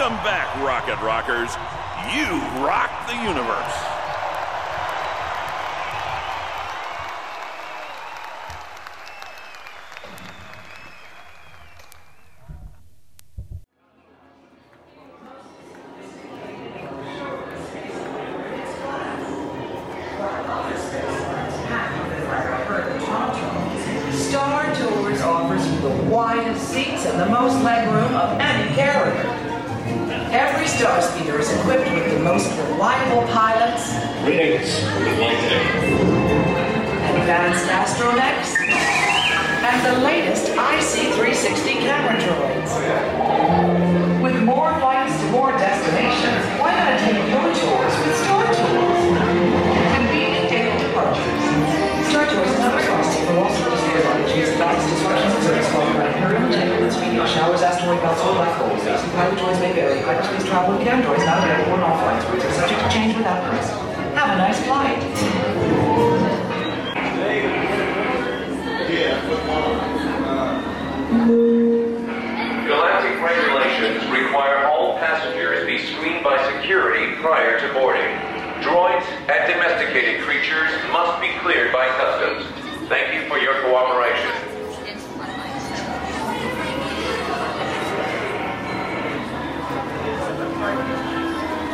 Welcome back, Rocket Rockers. You rock the universe. Star Tours offers you the widest seats and the most legroom of any carrier. Every Star Speeder is equipped with the most reliable pilots, Greetings from the flight deck. advanced astronauts, and the latest IC360 camera droids. With more flights to more destinations, why not take your tours with Star Tours? Convenient daily departures. Star Tours is not responsible for all sorts of airlines, flights, disruptions, and service followed by imperial entanglements, meteor showers, asteroid belts, or black holes. Basic pilot droids may vary. Hyperspace travel and cam droids not available on all flights. Routes are subject to change without notice. Have a nice flight. Galactic regulations require all passengers be screened by security prior to boarding. Droids and domesticated creatures